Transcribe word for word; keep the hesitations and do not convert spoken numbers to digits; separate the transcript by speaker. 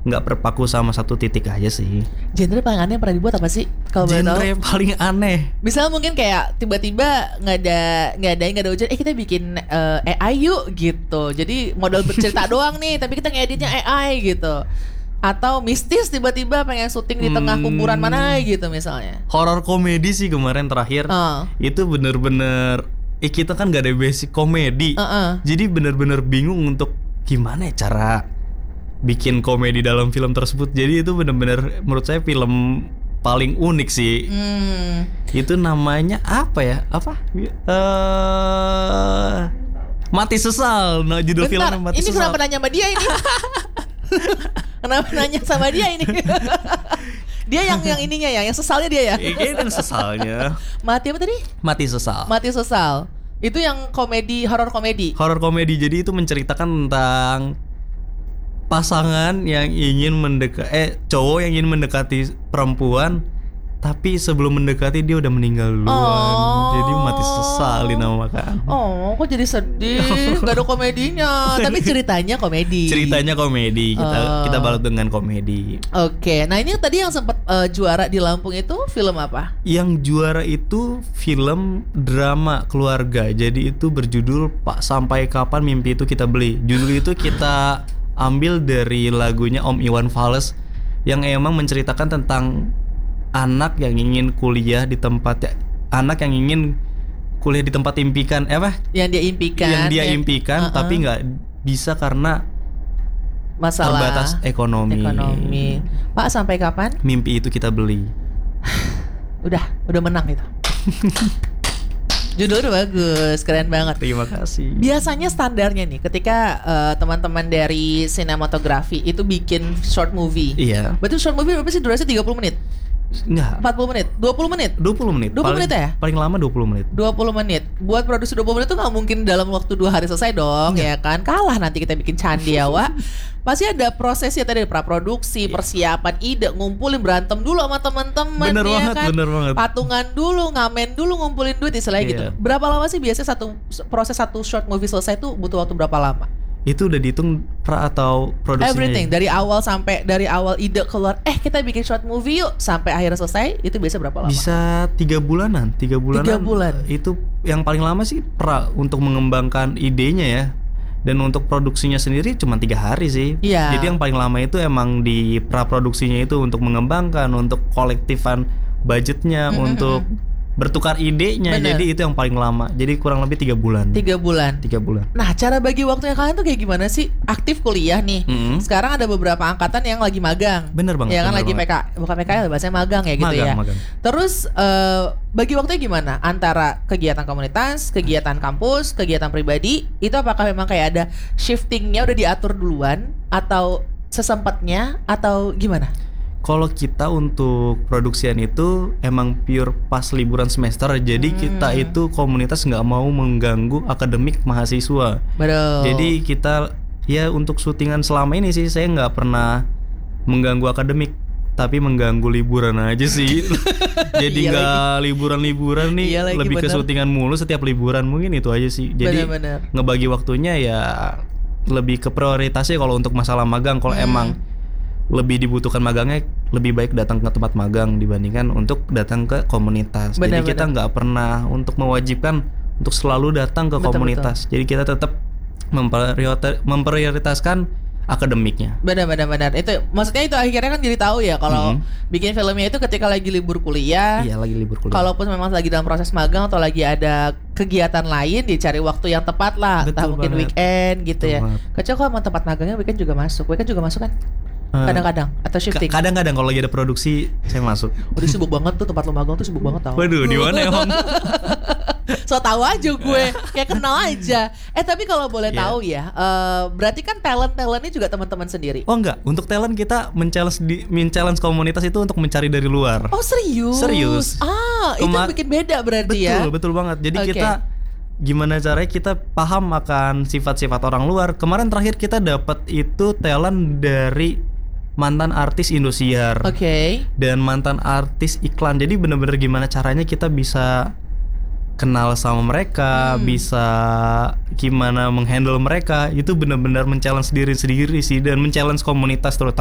Speaker 1: nggak berpaku sama satu titik aja sih.
Speaker 2: Genre paling aneh yang pernah dibuat apa sih? Kalau boleh tahu.
Speaker 1: Genre paling aneh.
Speaker 2: Misalnya mungkin kayak tiba-tiba nggak ada nggak ada nggak ada ujian, eh kita bikin uh, A I yuk gitu. Jadi modal bercerita doang nih, tapi kita ngeditnya A I gitu. Atau mistis tiba-tiba pengen syuting di tengah
Speaker 1: Hmm.
Speaker 2: kuburan mana gitu misalnya.
Speaker 1: Horor komedi sih kemarin terakhir.
Speaker 2: Uh.
Speaker 1: Itu bener-bener eh kita kan gak ada basic komedi.
Speaker 2: Uh-uh.
Speaker 1: Jadi bener-bener bingung untuk gimana ya cara bikin komedi dalam film tersebut. Jadi itu bener-bener menurut saya film paling unik sih.
Speaker 2: Hmm.
Speaker 1: Itu namanya apa ya? Apa? Uh, Mati Sesal. Nah, judul
Speaker 2: Bentar,
Speaker 1: filmnya Mati
Speaker 2: ini
Speaker 1: Sesal.
Speaker 2: kenapa nanya sama dia ini? Kenapa nanya sama dia ini? Dia yang yang ininya ya, yang sesalnya dia ya.
Speaker 1: Ini yang sesalnya.
Speaker 2: Mati apa tadi?
Speaker 1: Mati Sesal.
Speaker 2: Mati Sesal. Itu yang komedi, horor komedi.
Speaker 1: Horor komedi. Jadi itu menceritakan tentang pasangan yang ingin mendekat eh cowok yang ingin mendekati perempuan, tapi sebelum mendekati dia udah meninggal duluan.
Speaker 2: Oh.
Speaker 1: Jadi mati sesal dinamakan.
Speaker 2: Oh, kok jadi sedih? Gak ada komedinya. Tapi ceritanya komedi.
Speaker 1: Ceritanya komedi. Kita
Speaker 2: Oh.
Speaker 1: kita balut dengan komedi.
Speaker 2: Oke, nah ini tadi yang sempat uh, juara di Lampung itu film apa?
Speaker 1: Yang juara itu film drama keluarga. Jadi itu berjudul Pak Sampai Kapan Mimpi Itu Kita Beli. Judul itu kita ambil dari lagunya Om Iwan Fals yang emang menceritakan tentang anak yang ingin kuliah di tempat ya, anak yang ingin kuliah di tempat impikan, eh apa?
Speaker 2: Yang dia impikan.
Speaker 1: Yang dia
Speaker 2: ya.
Speaker 1: impikan,
Speaker 2: Uh-uh.
Speaker 1: tapi nggak bisa karena
Speaker 2: masalah
Speaker 1: terbatas ekonomi.
Speaker 2: ekonomi. Pak, sampai kapan?
Speaker 1: Mimpi itu kita beli.
Speaker 2: Udah, udah menang itu. Judulnya udah bagus, keren banget.
Speaker 1: Terima kasih.
Speaker 2: Biasanya standarnya nih, ketika uh, teman-teman dari sinematografi itu bikin short movie.
Speaker 1: Iya.
Speaker 2: Berarti short movie berapa sih durasi? tiga puluh menit?
Speaker 1: Enggak.
Speaker 2: empat puluh menit? dua puluh menit?
Speaker 1: dua puluh menit.
Speaker 2: dua puluh
Speaker 1: Paling-
Speaker 2: menit ya?
Speaker 1: Paling lama dua puluh menit.
Speaker 2: dua puluh menit. Buat produksi dua puluh menit itu gak mungkin dalam waktu dua hari selesai dong, ya kan? Kalah nanti kita bikin candi ya, Wak. Pasti ada prosesnya tadi, praproduksi, persiapan ide, ngumpulin, berantem dulu sama teman-teman,
Speaker 1: Bener
Speaker 2: ya
Speaker 1: banget,
Speaker 2: kan?
Speaker 1: bener banget.
Speaker 2: Patungan dulu, ngamen dulu, ngumpulin duit istilahnya
Speaker 1: Iya.
Speaker 2: gitu. Berapa lama sih biasanya satu proses satu short movie selesai tuh butuh waktu berapa lama?
Speaker 1: Itu udah dihitung pra atau produksinya?
Speaker 2: Everything dari awal sampai dari awal ide keluar, eh kita bikin short movie yuk, sampai akhirnya selesai itu biasa berapa lama?
Speaker 1: Bisa tiga bulanan, tiga bulanan.
Speaker 2: Tiga bulan.
Speaker 1: Itu yang paling lama sih pra untuk mengembangkan idenya ya. Dan untuk produksinya sendiri cuma tiga hari sih.
Speaker 2: Iya.
Speaker 1: Jadi yang paling lama itu emang di pra produksinya itu untuk mengembangkan, untuk kolektifan budgetnya,
Speaker 2: Mm-mm.
Speaker 1: untuk bertukar idenya.
Speaker 2: Bener.
Speaker 1: Jadi itu yang paling lama. Jadi kurang lebih tiga bulan.
Speaker 2: Tiga bulan.
Speaker 1: Tiga bulan.
Speaker 2: Nah, cara bagi waktunya kalian tuh kayak gimana sih? Aktif kuliah nih.
Speaker 1: Mm-mm.
Speaker 2: Sekarang ada beberapa angkatan yang lagi magang.
Speaker 1: Bener banget,
Speaker 2: Ya kan
Speaker 1: bener
Speaker 2: lagi
Speaker 1: banget.
Speaker 2: P K, bukan P K L, bahasanya magang ya gitu
Speaker 1: Magang,
Speaker 2: ya.
Speaker 1: magang.
Speaker 2: Terus eh, bagi waktunya gimana? Antara kegiatan komunitas, kegiatan kampus, kegiatan pribadi, itu apakah memang kayak ada shiftingnya udah diatur duluan atau sesempatnya atau gimana?
Speaker 1: Kalau kita untuk produksian itu emang pure pas liburan semester. Jadi
Speaker 2: Hmm.
Speaker 1: kita itu komunitas nggak mau mengganggu akademik mahasiswa.
Speaker 2: Betul.
Speaker 1: Jadi kita ya untuk syutingan selama ini sih saya nggak pernah mengganggu akademik, tapi mengganggu liburan aja sih. Jadi
Speaker 2: Iya
Speaker 1: nggak liburan-liburan nih,
Speaker 2: Iya lagi,
Speaker 1: lebih ke
Speaker 2: bener.
Speaker 1: syutingan mulu setiap liburan, mungkin itu aja sih. Jadi
Speaker 2: Bener-bener.
Speaker 1: ngebagi waktunya ya lebih ke prioritasnya. Kalau untuk masalah magang, kalau
Speaker 2: Hmm.
Speaker 1: emang lebih dibutuhkan magangnya, lebih baik datang ke tempat magang dibandingkan untuk datang ke komunitas.
Speaker 2: Benar,
Speaker 1: Jadi kita
Speaker 2: benar.
Speaker 1: nggak pernah untuk mewajibkan untuk selalu datang ke
Speaker 2: Betul,
Speaker 1: komunitas. Jadi kita tetap mempriorita- memprioritaskan akademiknya.
Speaker 2: Benar-benar benar. Itu maksudnya itu akhirnya kan jadi tahu ya kalau
Speaker 1: Mhm.
Speaker 2: bikin filmnya itu ketika lagi libur kuliah.
Speaker 1: Iya, lagi libur kuliah.
Speaker 2: Kalaupun memang lagi dalam proses magang atau lagi ada kegiatan lain, dicari waktu yang tepat lah. Entah
Speaker 1: Betul
Speaker 2: mungkin
Speaker 1: banget.
Speaker 2: weekend gitu
Speaker 1: Betul
Speaker 2: ya.
Speaker 1: banget.
Speaker 2: Kecuali kalau emang tempat magangnya weekend juga masuk. Weekend juga masuk kan?
Speaker 1: Eh,
Speaker 2: Kadang-kadang atau
Speaker 1: ka-
Speaker 2: shifting.
Speaker 1: kadang-kadang kalau lagi ada produksi saya masuk.
Speaker 2: Udah sibuk banget tuh tempat lo magang tuh sibuk banget tau.
Speaker 1: Waduh, di mana emang?
Speaker 2: So tahu aja gue, kayak kenal aja. Eh tapi kalau boleh
Speaker 1: Iya.
Speaker 2: tahu ya, eh, berarti kan talent-talentnya juga teman-teman sendiri.
Speaker 1: Oh enggak, untuk talent kita men-challenge di men-challenge komunitas itu untuk mencari dari luar.
Speaker 2: Oh serius?
Speaker 1: Serius.
Speaker 2: Ah, itu
Speaker 1: Kemar-
Speaker 2: bikin beda berarti
Speaker 1: Betul,
Speaker 2: ya.
Speaker 1: betul banget. Jadi
Speaker 2: Oke.
Speaker 1: kita gimana caranya kita paham akan sifat-sifat orang luar. Kemarin terakhir kita dapat itu talent dari mantan artis Indosiar
Speaker 2: Oke.
Speaker 1: dan mantan artis iklan. Jadi bener-bener gimana caranya kita bisa kenal sama mereka,
Speaker 2: Hmm.
Speaker 1: bisa gimana menghandle mereka. Itu bener-bener men-challenge diri sendiri sih dan men-challenge komunitas terutama.